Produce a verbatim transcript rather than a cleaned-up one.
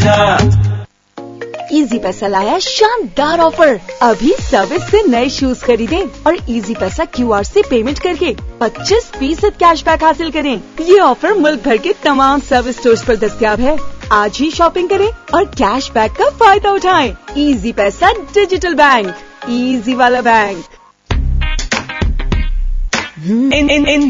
Easy पैसा लाया शानदार ऑफर। अभी सर्विस से नए शूज खरीदें और इजी पैसा क्यूआर से पेमेंट करके पच्चीस फीसद कैशबैक हासिल करें। ये ऑफर मुल्क भर के तमाम सर्विस स्टोर्स पर दस्तयाब है। आज ही शॉपिंग करें और कैशबैक का फायदा उठाएं। इजी पैसा डिजिटल बैंक, इजी वाला बैंक। In, in, in